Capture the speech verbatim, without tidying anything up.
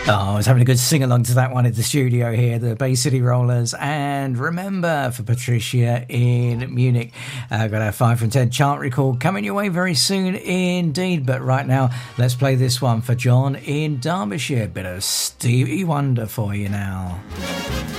Oh, I was having a good sing-along to that one in the studio here, the Bay City Rollers. And Remember for Patricia in Munich. Uh, got our five from ten chart record coming your way very soon indeed. But right now, let's play this one for John in Derbyshire. Bit of Stevie Wonder for you now.